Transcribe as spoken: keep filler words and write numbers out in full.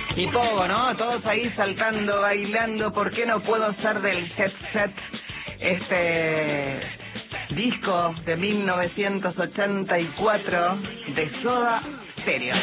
Y Pogo, ¿no? Todos ahí saltando, bailando. ¿Por qué no puedo ser del Jet Set? Este disco de mil novecientos ochenta y cuatro de Soda Stereo.